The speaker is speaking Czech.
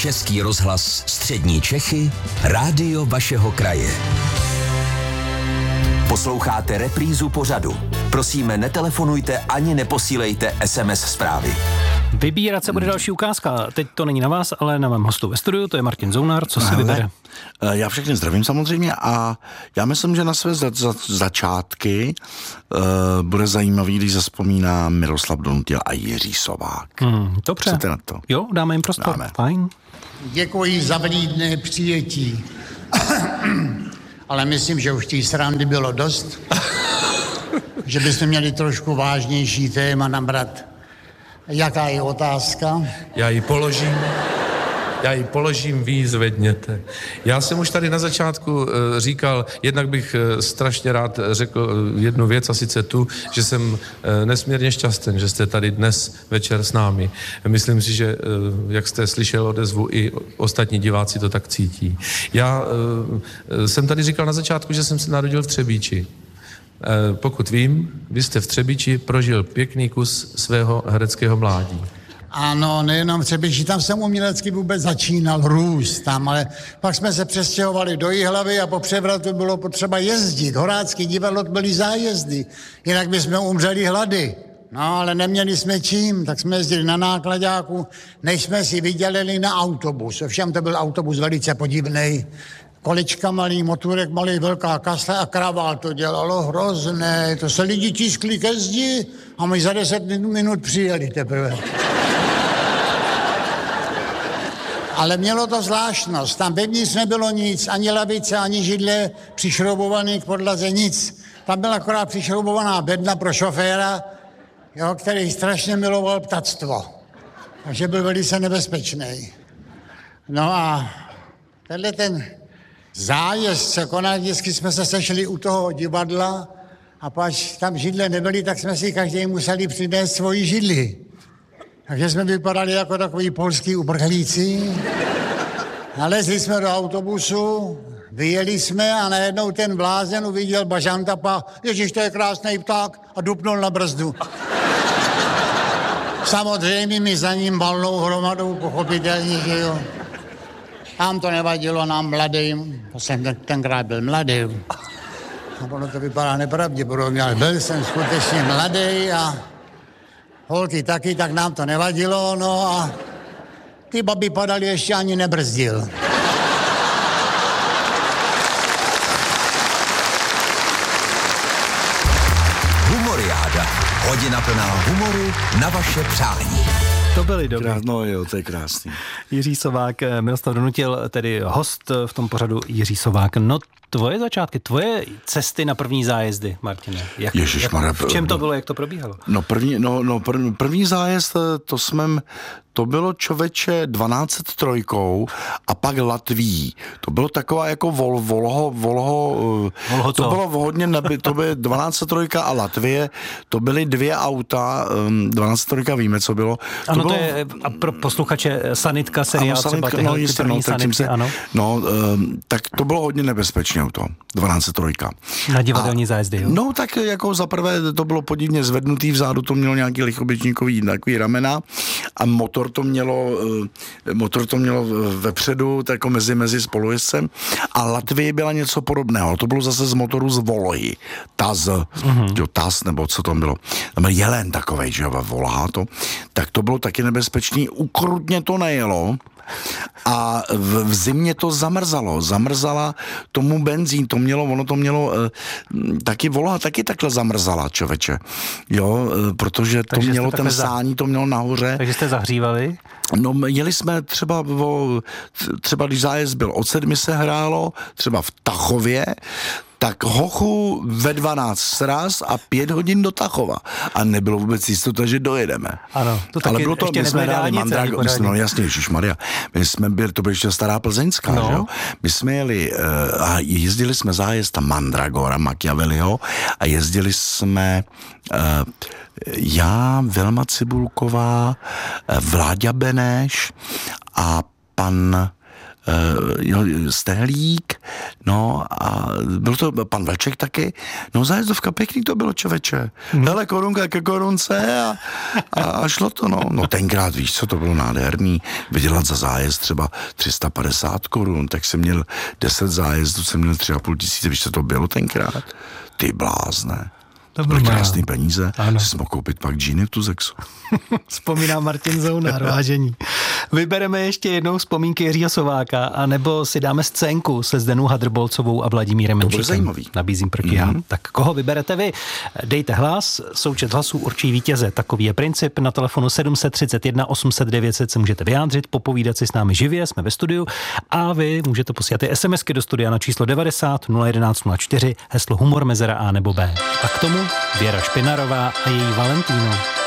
Český rozhlas Střední Čechy, rádio vašeho kraje. Posloucháte reprízu pořadu. Prosíme, netelefonujte ani neposílejte SMS zprávy. Vybírat se bude další ukázka. Teď to není na vás, ale na mém hostu ve studiu, to je Martin Zounár. Co si vybere? Já všechny zdravím samozřejmě a já myslím, že na své začátky bude zajímavý, když zavzpomíná Miroslav Donutil a Jiří Sovák. Dobře. Chcete na to? Jo, dáme jim prostor. Dáme. Fajn. Děkuji za vlídné přijetí. Ale myslím, že už té srandy bylo dost. Že bychom měli trošku vážnější téma nabrat. Jaká je otázka? Já ji položím, vy ji zvedněte. Já jsem už tady na začátku říkal, jednak bych strašně rád řekl jednu věc, a sice tu, že jsem nesmírně šťastný, že jste tady dnes večer s námi. Myslím si, že jak jste slyšel odezvu, i ostatní diváci to tak cítí. Já jsem tady říkal na začátku, že jsem se narodil v Třebíči. Pokud vím, vy jste v Třebíči prožil pěkný kus svého hereckého mládí. Ano, nejenom v Třebíči, tam jsem umělecky vůbec začínal růst tam, ale pak jsme se přestěhovali do Jihlavy a po převratu bylo potřeba jezdit. Horácký divadlo byly zájezdy, jinak bychom umřeli hlady. No, ale neměli jsme čím, tak jsme jezdili na nákladáku, než jsme si vydělili na autobus. Ovšem to byl autobus velice podivnej. Kolečka malý, motorek malý, velká kasle a kravál, to dělalo hrozné. To se lidi tiskli ke zdi a my za 10 minut přijeli teprve. Ale mělo to zvláštnost. Tam vevnitř nebylo nic, ani lavice, ani židle přišroubovaný k podlaze, nic. Tam byla akorát přišroubovaná bedna pro šoféra, jo, který strašně miloval ptactvo. Takže byl velice nebezpečný. No a tenhle ten zájezd se konal, vždycky jsme se sešli u toho divadla a pak tam židle nebyly, tak jsme si každý museli přinést svoji židli. Takže jsme vypadali jako takový polský uprchlíci. Nalezli jsme do autobusu, vyjeli jsme a najednou ten blázen uviděl bažantapa, ježiš, to je krásný pták, a dupnul na brzdu. Samozřejmě mi za ním valnou hromadou, pochopitelně, že jo. Nám to nevadilo, nám mladým, to jsem tenkrát byl mladý. A ono to vypadá nepravděpodobně, ale byl jsem skutečně mladý a holky taky, tak nám to nevadilo, no a ty babi padaly, ještě ani nebrzdil. Humoriáda. Hodina plná humoru na vaše přání. To byly dobré. No jo, to je krásný. Jiří Sovák, Miroslav Donutil, tedy host v tom pořadu Jiří Sovák. No tvoje začátky, tvoje cesty na první zájezdy, Martine. V čem to bylo, jak to probíhalo? První zájezd, to bylo člověče 1203 a pak Latví. To bylo taková jako Volho, to bylo hodně, to bylo 1203 a Latvie, to byly dvě auta, 1203 víme, co bylo. Ano, to je a pro posluchače sanitka, seriál, ano, třeba ty sanitky, ano. Tak to bylo hodně nebezpečné auto, 1203. Na divadelní zájezdy, jo? No, tak jako zaprvé to bylo podivně zvednutý, vzadu to mělo nějaký lichoběžníkový takový ramena a motor to mělo vepředu, tak jako mezi spolujezdcem a Latvie byla něco podobného. To bylo zase z motoru z Volhy. Taz, nebo co to bylo. Tam byl jelen takovej, že jo, Volha to. Tak to bylo taky nebezpečný. Ukrutně to nejelo. A v zimě to zamrzala tomu benzín, to mělo taky Volha taky takhle zamrzala, člověče, jo, protože to mělo ten sání, to mělo nahoře. Takže jste zahřívali? No, jeli jsme třeba když zájezd byl od 7 se hrálo, třeba v Tachově, tak hochu ve 12 sraz a 5 hodin do Tachova. A nebylo vůbec jistota, že dojedeme. Ano, to taky. Ale bylo to, my jsme hráli Mandragora, no jasně, ježišmarja. My jsme byli, to byla ještě stará plzeňská, no. Že jo? My jsme jeli a jezdili jsme zájezd Mandragora, Machiavelliho a jezdili jsme já, Vilma Cibulková, Vláďa Beneš a pan Stehlík, no a byl to pan Vlček taky. No zájezdovka pěkný to bylo, člověče. Hele, korunka ke korunce a šlo to, no. No tenkrát, víš co, to bylo nádherný. Vydělat za zájezd třeba 350 korun, tak jsem měl 10 zájezdů, jsem měl 3,5 tisíce, víš co to bylo tenkrát? Ty blázne. To byly krásný peníze, si jsme mohl koupit pak džíny v Tuzexu. Vzpomíná Martin Zounár, vážení. Vybereme ještě jednou vzpomínky Jiřího Sováka, anebo si dáme scénku se Zdenou Hadrbolcovou a Vladimírem Menšíkem. To bude zajímavý. Nabízím proti já. Tak koho vyberete vy? Dejte hlas, součet hlasů určí vítěze. Takový je princip. Na telefonu 731 800 900 se můžete vyjádřit, popovídat si s námi živě, jsme ve studiu a vy můžete posílat i SMSky do studia na číslo 90 011 04, heslo humor, mezera A nebo B. A k tomu Věra Špinarová a její Valentino.